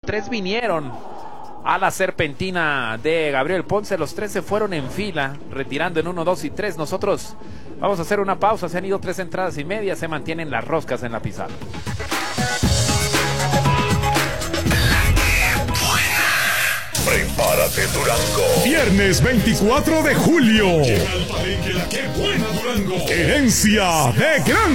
3 vinieron a la serpentina de Gabriel Ponce. Los 3 se fueron en fila, retirando en 1, 2 y 3. Nosotros vamos a hacer una pausa. Se han ido 3 entradas y media. Se mantienen las roscas en la pizarra. Prepárate, Durango. Viernes 24 de julio. Llega al palenque la que buena Durango. Herencia de Gran